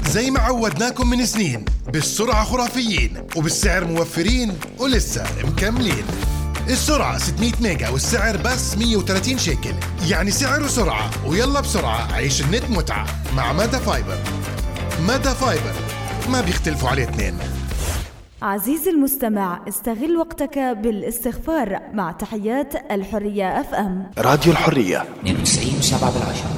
زي ما عودناكم من سنين، بالسرعة خرافيين وبالسعر موفرين ولسه مكملين. السرعة 600 ميجا والسعر بس 130 شيكل، يعني سعر وسرعة. ويلا بسرعة عيش النت متعة مع مادا فايبر. مادا فايبر ما بيختلفوا عليه اثنين. عزيزي المستمع، استغل وقتك بالاستغفار مع تحيات الحرية FM. راديو الحرية 92.7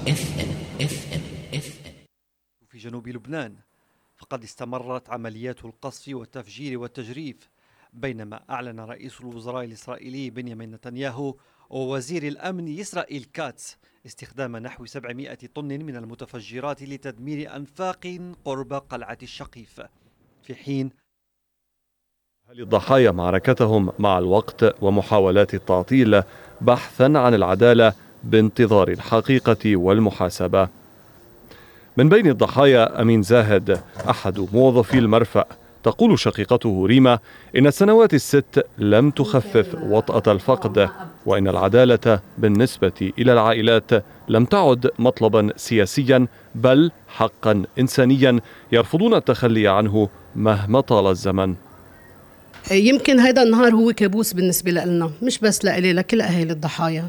FM. في جنوب لبنان فقد استمرت عمليات القصف والتفجير والتجريف، بينما أعلن رئيس الوزراء الإسرائيلي بنيامين نتنياهو ووزير الأمن إسرائيل كاتس استخدام نحو 700 طن من المتفجرات لتدمير أنفاق قرب قلعة الشقيف، في حين أهل الضحايا معركتهم مع الوقت ومحاولات التعطيل بحثا عن العدالة بانتظار الحقيقة والمحاسبة. من بين الضحايا أمين زاهد أحد موظفي المرفأ. تقول شقيقته ريما إن السنوات الست لم تخفف وطأة الفقد، وإن العدالة بالنسبة إلى العائلات لم تعد مطلبا سياسيا بل حقا إنسانيا يرفضون التخلي عنه مهما طال الزمن. يمكن هذا النهار هو كابوس بالنسبة لنا، مش بس لإلي، لكل أهالي الضحايا.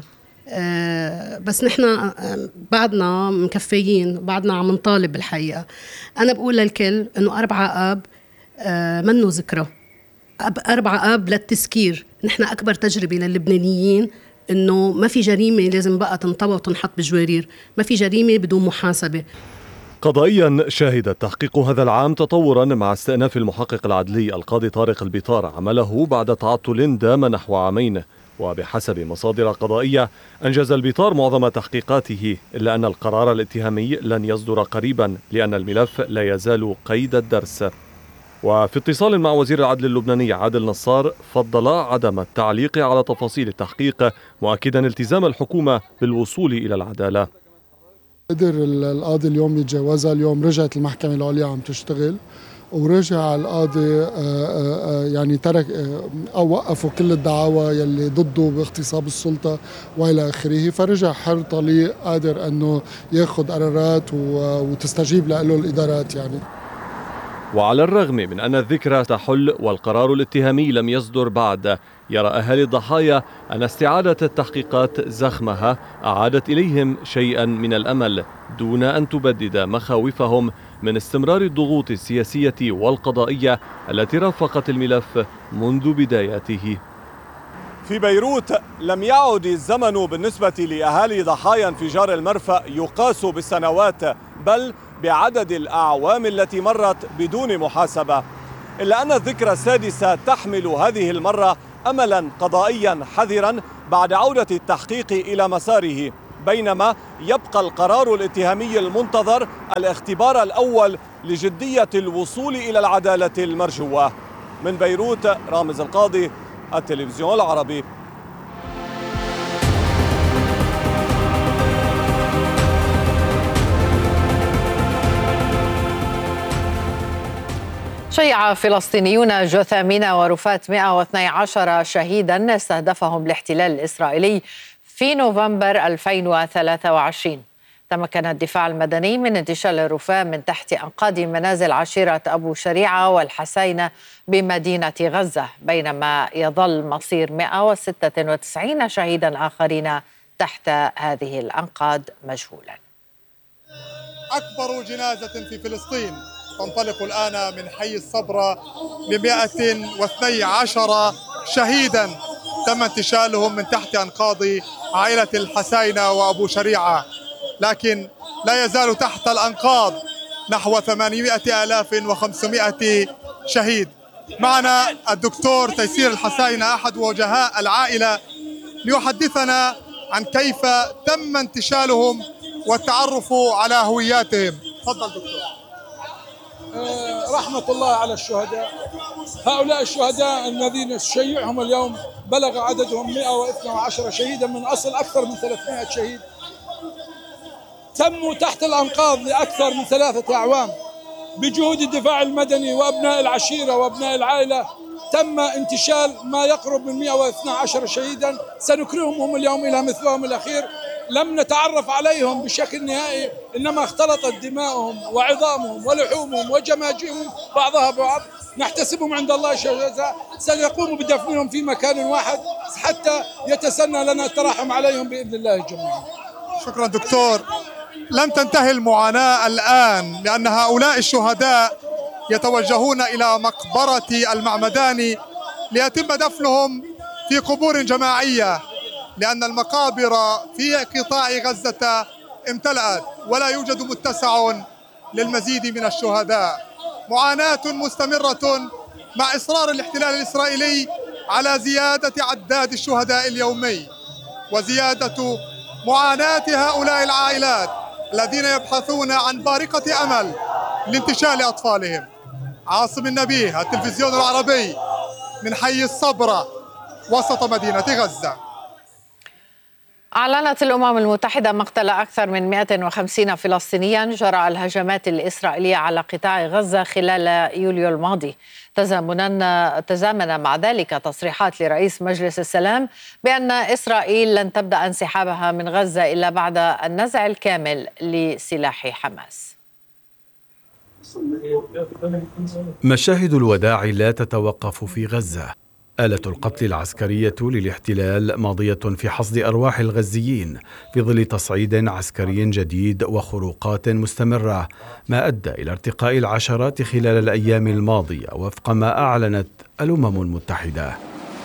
بس نحن بعدنا مكفيين، بعدنا عم نطالب بالحقيقة. أنا بقول للكل إنه 4 آب منه ذكرى، 4 آب للتذكير. نحن أكبر تجربة للبنانيين إنه ما في جريمة لازم بقى تنطوى وتنحط بجوارير، ما في جريمة بدون محاسبة. قضائيا شهد التحقيق هذا العام تطورا مع استئناف المحقق العدلي القاضي طارق البيطار عمله بعد تعطل دام نحو عامين. وبحسب مصادر قضائية أنجز البيطار معظم تحقيقاته، إلا أن القرار الاتهامي لن يصدر قريبا لأن الملف لا يزال قيد الدرس. وفي اتصال مع وزير العدل اللبناني عادل نصار فضل عدم التعليق على تفاصيل التحقيق، مؤكدا التزام الحكومة بالوصول إلى العدالة. قدر القاضي اليوم يتجاوزها. اليوم رجعت المحكمة العليا عم تشتغل، ورجع القاضي يعني ترك أو وقفوا كل الدعاوى يلي ضده باغتصاب السلطة وإلى آخره، فرجع حر طليق قادر أنه ياخذ قرارات وتستجيب له الإدارات يعني. وعلى الرغم من أن الذكرى تحل والقرار الاتهامي لم يصدر بعد، يرى أهالي الضحايا أن استعادة التحقيقات زخمها أعادت إليهم شيئا من الأمل، دون أن تبدد مخاوفهم من استمرار الضغوط السياسية والقضائية التي رافقت الملف منذ بداياته. في بيروت لم يعد الزمن بالنسبة لأهالي ضحايا انفجار المرفأ يقاس بالسنوات، بل بعدد الأعوام التي مرت بدون محاسبة. إلا أن الذكرى السادسة تحمل هذه المرة أملا قضائيا حذرا بعد عودة التحقيق إلى مساره، بينما يبقى القرار الاتهامي المنتظر الاختبار الأول لجدية الوصول إلى العدالة المرجوة. من بيروت رامز القاضي، التلفزيون العربي. شيع فلسطينيون جثامين ورفات 112 شهيدا استهدفهم الاحتلال الإسرائيلي في نوفمبر 2023. تمكن الدفاع المدني من انتشال الرفاه من تحت أنقاض منازل عشيرة أبو شريعة والحسينة بمدينة غزة، بينما يظل مصير 196 شهيدا آخرين تحت هذه الأنقاض مجهولا. أكبر جنازة في فلسطين تنطلق الآن من حي الصبرة ب 112 شهيدا تم انتشالهم من تحت أنقاض عائلة الحسينة وأبو شريعة، لكن لا يزال تحت الأنقاض نحو 800,500 شهيد. معنا الدكتور تيسير الحسينة أحد وجهاء العائلة ليحدثنا عن كيف تم انتشالهم والتعرف على هوياتهم. تفضل دكتور. رحمة الله على الشهداء. هؤلاء الشهداء الذين شيعهم اليوم بلغ عددهم 112 شهيدا من أصل أكثر من 300 شهيد. تموا تحت الأنقاض لأكثر من 3 أعوام بجهود الدفاع المدني وأبناء العشيرة وأبناء العائلة. تم انتشال ما يقرب من 112 شهيدا، سنكرمهم اليوم إلى مثواهم الأخير لم نتعرف عليهم بشكل نهائي، إنما اختلطت دماؤهم وعظامهم ولحومهم وجماجمهم بعضها ببعض. نحتسبهم عند الله جزاء، سنقوم بدفنهم في مكان واحد حتى يتسنى لنا الترحم عليهم بإذن الله جميعا. شكرا دكتور. لم تنتهي المعاناة الآن، لأن هؤلاء الشهداء يتوجهون إلى مقبرة المعمداني ليتم دفنهم في قبور جماعية، لأن المقابر في قطاع غزة امتلأت ولا يوجد متسع للمزيد من الشهداء. معاناة مستمرة مع إصرار الاحتلال الإسرائيلي على زيادة عداد الشهداء اليومي وزيادة معاناة هؤلاء العائلات الذين يبحثون عن بارقة أمل لانتشال أطفالهم. عاصم النبيه، التلفزيون العربي، من حي الصبرة وسط مدينة غزة. أعلنت الأمم المتحدة مقتل أكثر من 150 فلسطينيا جراء الهجمات الإسرائيلية على قطاع غزة خلال يوليو الماضي، تزامن مع ذلك تصريحات لرئيس مجلس السلام بأن إسرائيل لن تبدأ انسحابها من غزة إلا بعد النزع الكامل لسلاح حماس. مشاهد الوداع لا تتوقف في غزة. آلة القتل العسكرية للاحتلال ماضية في حصد أرواح الغزيين في ظل تصعيد عسكري جديد وخروقات مستمرة، ما أدى إلى ارتقاء العشرات خلال الأيام الماضية وفق ما أعلنت الأمم المتحدة.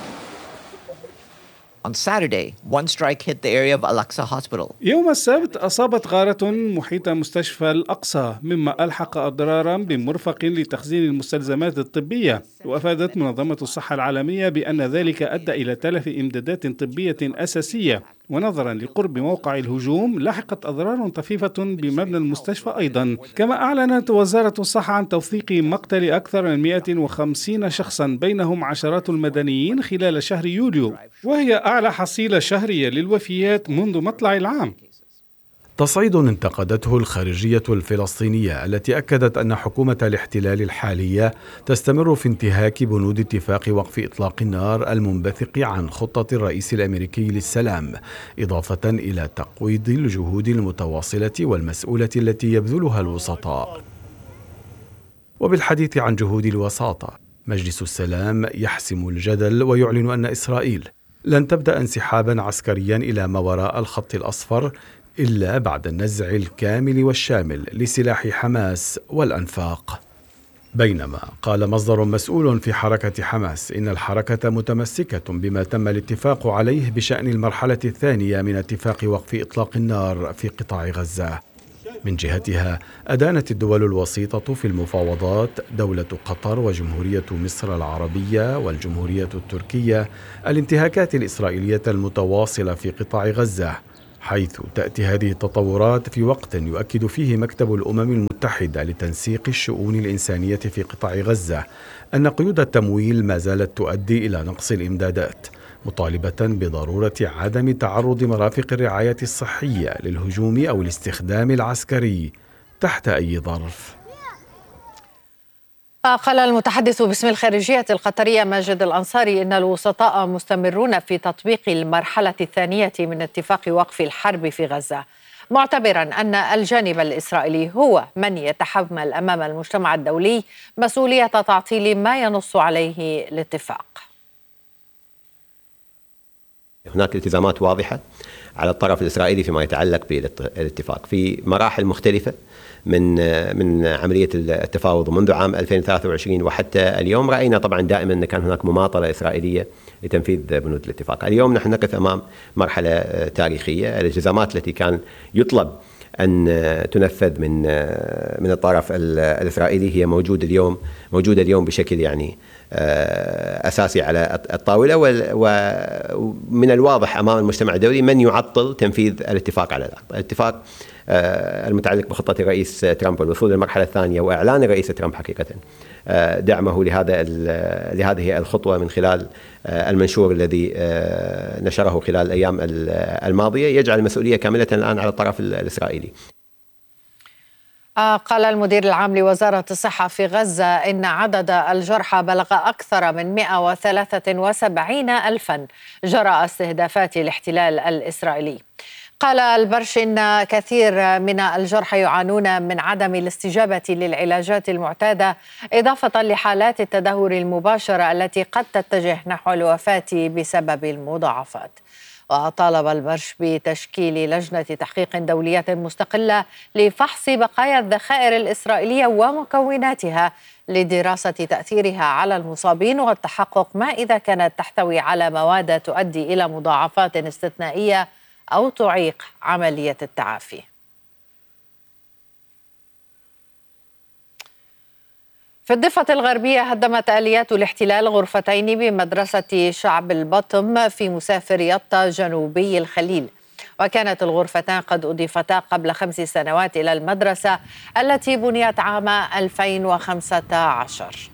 On Saturday, one strike hit the area of Al-Aqsa Hospital. يوم السبت أصابت غارة محيط مستشفى الأقصى، مما ألحق أضرارا بمرفق لتخزين المستلزمات الطبية. وأفادت منظمة الصحة العالمية بأن ذلك أدى إلى تلف إمدادات طبية أساسية. ونظرا لقرب موقع الهجوم لحقت أضرار طفيفة بمبنى المستشفى أيضا. كما أعلنت وزارة الصحة عن توثيق مقتل أكثر من 150 شخصا بينهم عشرات المدنيين خلال شهر يوليو، وهي أعلى حصيلة شهرية للوفيات منذ مطلع العام. تصعيد انتقدته الخارجية الفلسطينية التي أكدت أن حكومة الاحتلال الحالية تستمر في انتهاك بنود اتفاق وقف إطلاق النار المنبثق عن خطة الرئيس الأمريكي للسلام، إضافة إلى تقويض الجهود المتواصلة والمسؤولة التي يبذلها الوسطاء. وبالحديث عن جهود الوساطة، مجلس السلام يحسم الجدل ويعلن أن إسرائيل لن تبدأ انسحابا عسكريا إلى ما وراء الخط الأصفر إلا بعد النزع الكامل والشامل لسلاح حماس والأنفاق. بينما قال مصدر مسؤول في حركة حماس إن الحركة متمسكة بما تم الاتفاق عليه بشأن المرحلة الثانية من اتفاق وقف إطلاق النار في قطاع غزة. من جهتها أدانت الدول الوسيطة في المفاوضات دولة قطر وجمهورية مصر العربية والجمهورية التركية الانتهاكات الإسرائيلية المتواصلة في قطاع غزة، حيث تأتي هذه التطورات في وقت يؤكد فيه مكتب الأمم المتحدة لتنسيق الشؤون الإنسانية في قطاع غزة أن قيود التمويل ما زالت تؤدي إلى نقص الإمدادات، مطالبة بضرورة عدم تعرض مرافق الرعاية الصحية للهجوم أو الاستخدام العسكري تحت أي ظرف. قال المتحدث باسم الخارجية القطرية ماجد الأنصاري إن الوسطاء مستمرون في تطبيق المرحلة الثانية من اتفاق وقف الحرب في غزة، معتبرا أن الجانب الإسرائيلي هو من يتحمل أمام المجتمع الدولي مسؤولية تعطيل ما ينص عليه الاتفاق. هناك التزامات واضحة على الطرف الإسرائيلي فيما يتعلق بالاتفاق في مراحل مختلفة من عملية التفاوض منذ عام 2023 وحتى اليوم. رأينا طبعا دائما أن كان هناك مماطلة إسرائيلية لتنفيذ بنود الاتفاق. اليوم نحن نقف أمام مرحلة تاريخية. الالتزامات التي كان يطلب أن تنفذ من الطرف الإسرائيلي هي موجودة اليوم بشكل يعني أساسي على الطاولة، ومن الواضح أمام المجتمع الدولي من يعطل تنفيذ الاتفاق على الاتفاق المتعلق بخطة الرئيس ترامب والوصول للمرحلة الثانية، وإعلان الرئيس ترامب حقيقة دعمه لهذه الخطوة من خلال المنشور الذي نشره خلال الأيام الماضية، يجعل المسؤولية كاملة الآن على الطرف الإسرائيلي. قال المدير العام لوزارة الصحة في غزة إن عدد الجرحى بلغ أكثر من 173,000 جراء استهدافات الاحتلال الإسرائيلي. قال البرش إن كثير من الجرحى يعانون من عدم الاستجابة للعلاجات المعتادة، إضافة لحالات التدهور المباشرة التي قد تتجه نحو الوفاة بسبب المضاعفات. وطالب البرش بتشكيل لجنة تحقيق دولية مستقلة لفحص بقايا الذخائر الإسرائيلية ومكوناتها لدراسة تأثيرها على المصابين والتحقق ما إذا كانت تحتوي على مواد تؤدي إلى مضاعفات استثنائية أو تعيق عملية التعافي. في الضفة الغربية هدمت آليات الاحتلال غرفتين بمدرسة شعب البطم في مسافر يطا جنوبي الخليل، وكانت الغرفتان قد أضيفتا قبل 5 سنوات إلى المدرسة التي بنيت عام 2015.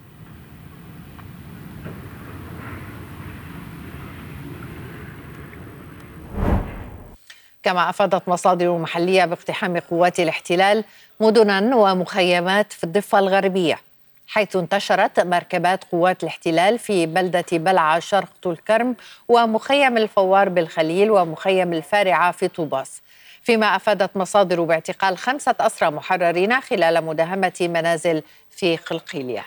كما أفادت مصادر محلية باقتحام قوات الاحتلال مدنا ومخيمات في الضفة الغربية، حيث انتشرت مركبات قوات الاحتلال في بلدة بلعة شرق طول كرم ومخيم الفوار بالخليل ومخيم الفارعة في طوباس، فيما أفادت مصادر باعتقال 5 أسرى محررين خلال مداهمة منازل في قلقيلية.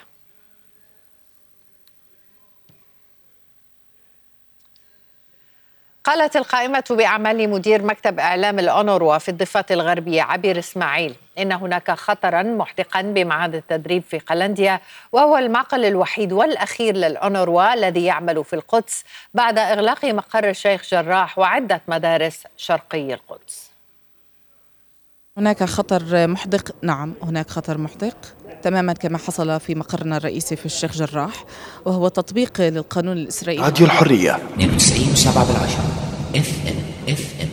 قالت القائمة بأعمال مدير مكتب إعلام الأونروا في الضفة الغربية عبير إسماعيل إن هناك خطرا محدقا بمعهد التدريب في قلنديا، وهو المعقل الوحيد والأخير للأونروا الذي يعمل في القدس بعد إغلاق مقر الشيخ جراح وعدة مدارس شرقي القدس. هناك خطر محدق، نعم هناك خطر محدق تماما كما حصل في مقرنا الرئيسي في الشيخ جراح، وهو تطبيق للقانون الإسرائيلي. راديو الحرية 92.7 FM.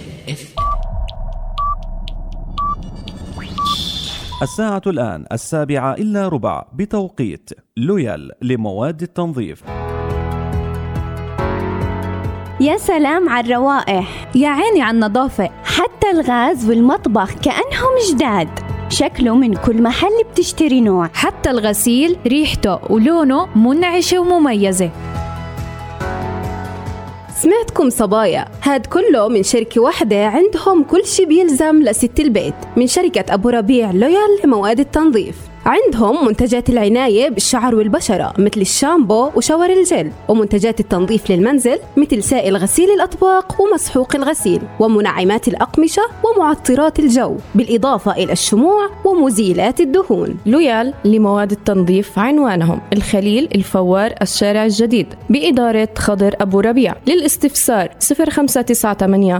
الساعة الآن 7:15 بتوقيت لويال لمواد التنظيف. يا سلام على الروائح، يا عيني على النظافة، حتى الغاز والمطبخ كأنهم جداد. شكله من كل محل بتشتري نوع، حتى الغسيل ريحته ولونه منعشة ومميزة. سمعتكم صبايا، هاد كله من شركة واحدة عندهم كل شي بيلزم لست البيت، من شركة أبو ربيع لويال لمواد التنظيف. عندهم منتجات العناية بالشعر والبشرة مثل الشامبو وشاور الجل، ومنتجات التنظيف للمنزل مثل سائل غسيل الأطباق ومسحوق الغسيل، ومنعمات الأقمشة ومعطرات الجو، بالإضافة إلى الشموع ومزيلات الدهون. لويال لمواد التنظيف عنوانهم الخليل الفوار الشارع الجديد بإدارة خضر أبو ربيع. للاستفسار 0598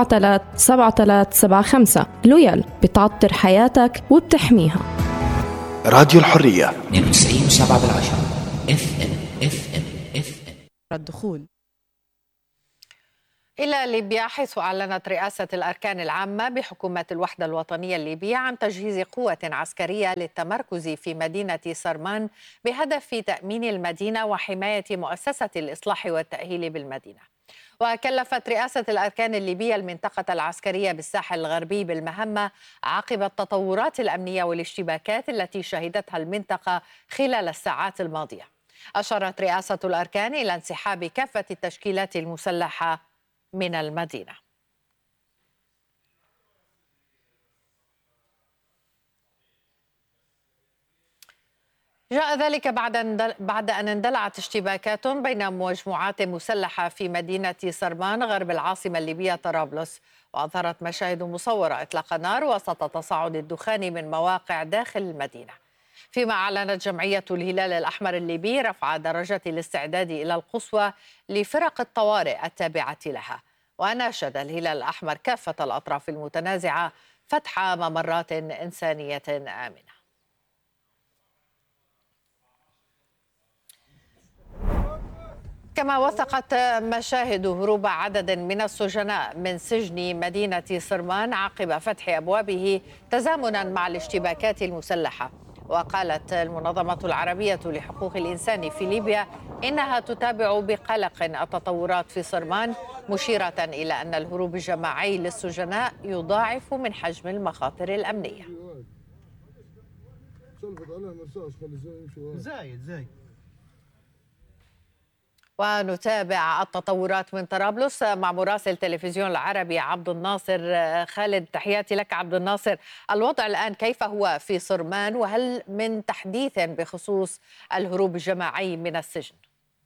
737375. لويال بتعطر حياتك وبتحميها. راديو الحرية 92.7 FM. الدخول إلى ليبيا، حيث أعلنت رئاسة الأركان العامة بحكومة الوحدة الوطنية الليبية عن تجهيز قوة عسكرية للتمركز في مدينة سرمان بهدف تأمين المدينة وحماية مؤسسة الإصلاح والتأهيل بالمدينة. وكلفت رئاسة الأركان الليبية المنطقة العسكرية بالساحل الغربي بالمهمة عقب التطورات الأمنية والاشتباكات التي شهدتها المنطقة خلال الساعات الماضية. أشارت رئاسة الأركان إلى انسحاب كافة التشكيلات المسلحة من المدينة. جاء ذلك بعد أن اندلعت اشتباكات بين مجموعات مسلحة في مدينة سرمان غرب العاصمة الليبية طرابلس، وأظهرت مشاهد مصورة إطلاق نار وسط تصاعد الدخان من مواقع داخل المدينة. فيما أعلنت جمعية الهلال الأحمر الليبي رفع درجة الاستعداد إلى القصوى لفرق الطوارئ التابعة لها، وناشد الهلال الأحمر كافة الأطراف المتنازعة فتح ممرات إنسانية آمنة. كما وثقت مشاهد هروب عدد من السجناء من سجن مدينة سرمان عقب فتح أبوابه تزامنا مع الاشتباكات المسلحة. وقالت المنظمة العربية لحقوق الإنسان في ليبيا إنها تتابع بقلق التطورات في سرمان، مشيرة إلى أن الهروب الجماعي للسجناء يضاعف من حجم المخاطر الأمنية. ونتابع التطورات من طرابلس مع مراسل تلفزيون العربي عبد الناصر خالد. تحياتي لك عبد الناصر. الوضع الآن كيف هو في صرمان، وهل من تحديث بخصوص الهروب الجماعي من السجن؟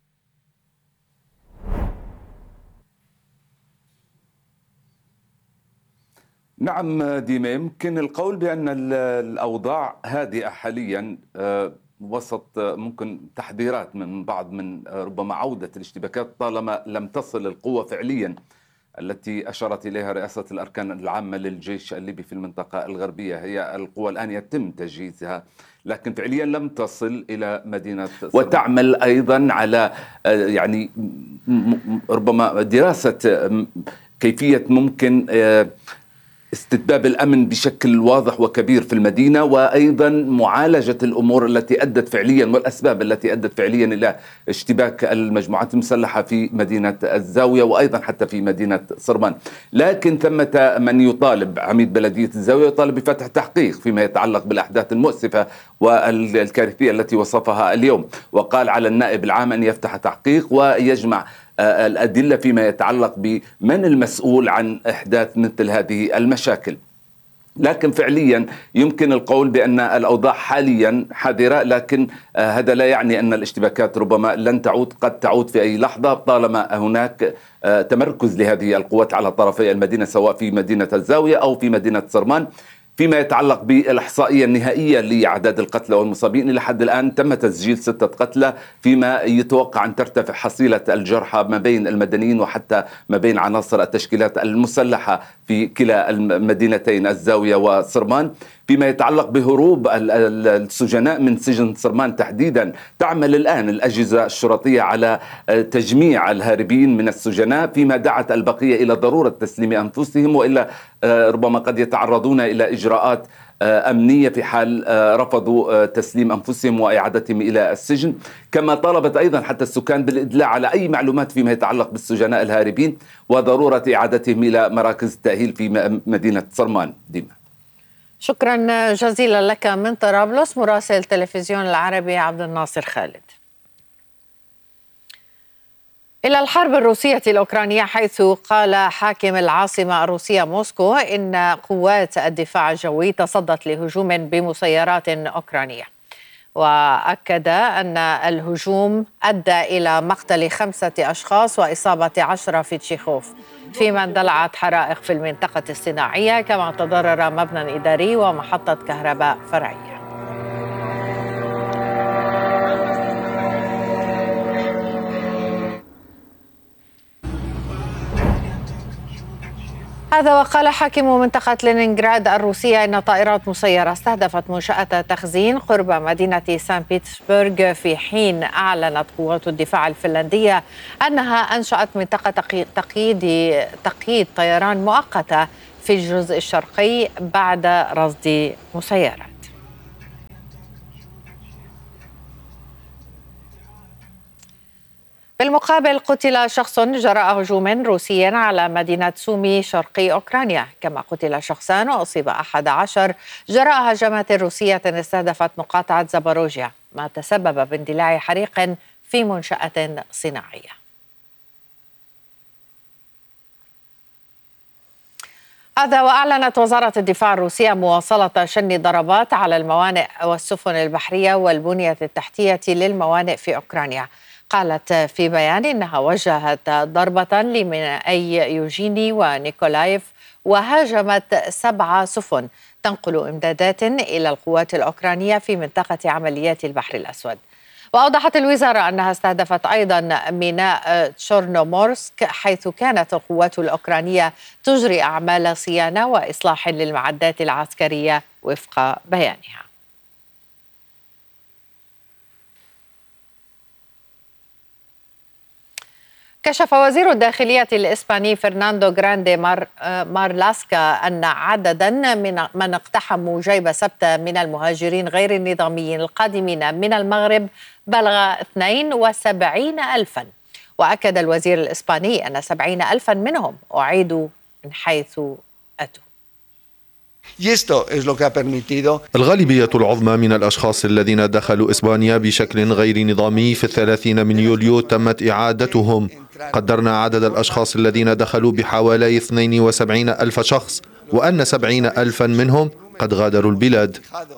نعم ديما، يمكن القول بأن الأوضاع هادئة حاليا وسط ممكن تحذيرات من بعض من ربما عودة الاشتباكات طالما لم تصل القوة فعليا التي أشارت إليها رئاسة الأركان العامة للجيش الليبي في المنطقة الغربية. هي القوة الآن يتم تجهيزها لكن فعليا لم تصل إلى مدينة وتعمل أيضا على يعني ربما دراسة كيفية ممكن استتباب الأمن بشكل واضح وكبير في المدينة، وأيضا معالجة الأمور التي أدت فعليا والأسباب التي أدت فعليا إلى اشتباك المجموعات المسلحة في مدينة الزاوية وأيضا حتى في مدينة صرمان. لكن ثمة من يطالب، عميد بلدية الزاوية يطالب بفتح تحقيق فيما يتعلق بالأحداث المؤسفة والكارثية التي وصفها اليوم، وقال على النائب العام أن يفتح تحقيق ويجمع الأدلة فيما يتعلق بمن المسؤول عن إحداث مثل هذه المشاكل. لكن فعليا يمكن القول بأن الأوضاع حاليا حذرة، لكن هذا لا يعني أن الاشتباكات ربما لن تعود، قد تعود في أي لحظة طالما هناك تمركز لهذه القوات على طرفي المدينة سواء في مدينة الزاوية أو في مدينة صرمان. فيما يتعلق بالإحصائية النهائية لأعداد القتلى والمصابين، إلى حد الآن تم تسجيل 6 قتلى، فيما يتوقع أن ترتفع حصيلة الجرحى ما بين المدنيين وحتى ما بين عناصر التشكيلات المسلحة في كلا المدينتين الزاوية وصرمان. فيما يتعلق بهروب السجناء من سجن صرمان تحديدا، تعمل الآن الأجهزة الشرطية على تجميع الهاربين من السجناء، فيما دعت البقية إلى ضرورة تسليم أنفسهم، وإلا ربما قد يتعرضون إلى إجراءات أمنية في حال رفضوا تسليم أنفسهم وإعادتهم إلى السجن. كما طالبت أيضا حتى السكان بالإدلاء على أي معلومات فيما يتعلق بالسجناء الهاربين وضرورة إعادتهم إلى مراكز التأهيل في مدينة صرمان. ديما، شكرا جزيلا لك من طرابلس مراسل تلفزيون العربي عبد الناصر خالد. إلى الحرب الروسية الأوكرانية، حيث قال حاكم العاصمة الروسية موسكو إن قوات الدفاع الجوي تصدت لهجوم بمسيرات أوكرانية، وأكد أن الهجوم أدى إلى مقتل 5 أشخاص وإصابة 10 في تشيخوف، فيما اندلعت حرائق في المنطقة الصناعية، كما تضرر مبنى إداري ومحطة كهرباء فرعية. هذا وقال حاكم منطقة لينينغراد الروسية إن طائرات مسيرة استهدفت منشأة تخزين قرب مدينة سان بيترسبرغ، في حين أعلنت قوات الدفاع الفنلندية أنها أنشأت منطقة تقييد طيران مؤقتة في الجزء الشرقي بعد رصد مسيرات. بالمقابل، قتل شخص جراء هجوم روسي على مدينة سومي شرقي أوكرانيا، كما قتل شخصان وأصيب 11 جراء هجمات روسية استهدفت مقاطعة زاباروجيا، ما تسبب باندلاع حريق في منشأة صناعية. هذا وأعلنت وزارة الدفاع الروسية مواصلة شن ضربات على الموانئ والسفن البحرية والبنية التحتية للموانئ في أوكرانيا. قالت في بيان إنها وجهت ضربة لمينائي يوجيني ونيكولايف وهاجمت 7 سفن تنقل إمدادات إلى القوات الأوكرانية في منطقة عمليات البحر الأسود. وأوضحت الوزارة أنها استهدفت أيضا ميناء تشورنومورسك، حيث كانت القوات الأوكرانية تجري أعمال صيانة وإصلاح للمعدات العسكرية وفق بيانها. كشف وزير الداخلية الإسباني فرناندو غراندي مارلاسكا أن عددا من اقتحموا جيب سبتة من المهاجرين غير النظاميين القادمين من المغرب بلغ 72,000. وأكد الوزير الإسباني أن 70,000 منهم أعيدوا من حيث أتوا. الغالبية العظمى من الأشخاص الذين دخلوا إسبانيا بشكل غير نظامي في 30 من يوليو تمت إعادتهم. قدرنا عدد الأشخاص الذين دخلوا بحوالي 72 ألف شخص، وأن 70 ألفا منهم قد غادروا البلاد.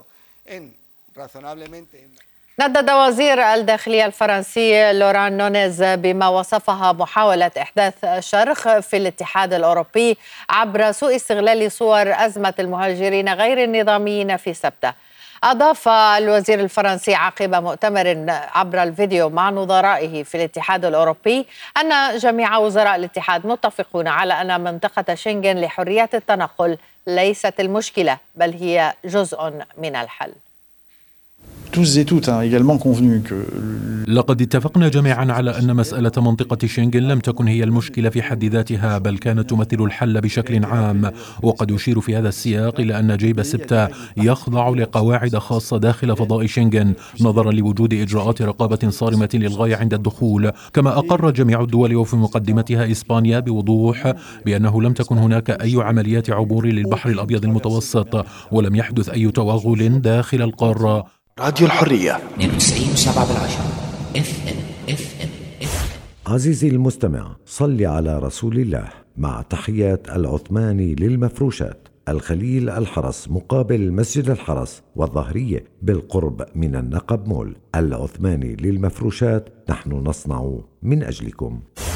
ندد وزير الداخلية الفرنسي لوران نونيز بما وصفها محاولة إحداث شرخ في الاتحاد الأوروبي عبر سوء استغلال صور أزمة المهاجرين غير النظاميين في سبتة. أضاف الوزير الفرنسي عقب مؤتمر عبر الفيديو مع نظرائه في الاتحاد الأوروبي أن جميع وزراء الاتحاد متفقون على أن منطقة شنغن لحرية التنقل ليست المشكلة، بل هي جزء من الحل. لقد اتفقنا جميعا على أن مسألة منطقة شنغن لم تكن هي المشكلة في حد ذاتها، بل كانت تمثل الحل بشكل عام. وقد أشير في هذا السياق إلى أن جيب سبتة يخضع لقواعد خاصة داخل فضاء شنغن نظرا لوجود إجراءات رقابة صارمة للغاية عند الدخول. كما أقرت جميع الدول وفي مقدمتها إسبانيا بوضوح بأنه لم تكن هناك أي عمليات عبور للبحر الأبيض المتوسط، ولم يحدث أي توغل داخل القارة. راديو الحرية 92.7 FM. عزيزي المستمع، صل على رسول الله. مع تحيات العثماني للمفروشات، الخليل الحرس مقابل مسجد الحرس والظهرية بالقرب من النقب مول. العثماني للمفروشات، نحن نصنع من أجلكم.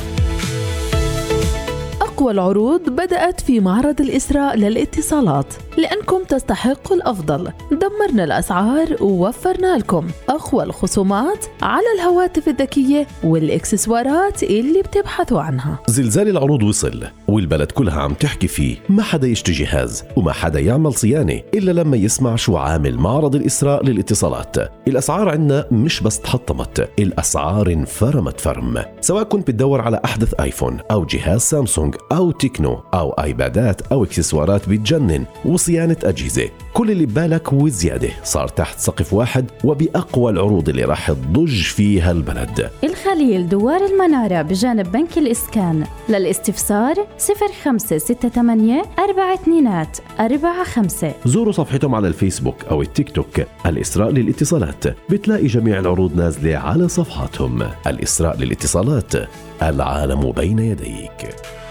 أقوى العروض بدأت في معرض الإسراء للاتصالات، لأنكم تستحقوا الأفضل. دمرنا الأسعار ووفرنا لكم أقوى الخصومات على الهواتف الذكية والإكسسوارات اللي بتبحثوا عنها. زلزال العروض وصل والبلد كلها عم تحكي فيه. ما حدا يشتري جهاز وما حدا يعمل صيانة إلا لما يسمع شو عامل معرض الإسراء للاتصالات. الأسعار عنا مش بس تحطمت، الأسعار انفرمت فرم. سواء كنت بتدور على أحدث آيفون أو جهاز سامسونج أو تكنو أو آيبادات أو إكسسوارات بتجنن وصيانة أجهزة، كل اللي ببالك وزيادة صار تحت سقف واحد وبأقوى العروض اللي راح تضج فيها البلد. الخليل دوار المنارة بجانب بنك الإسكان. للاستفسار 0568 4245. زوروا صفحتهم على الفيسبوك أو التيك توك الإسراء للاتصالات، بتلاقي جميع العروض نازلة على صفحاتهم. الإسراء للاتصالات، العالم بين يديك.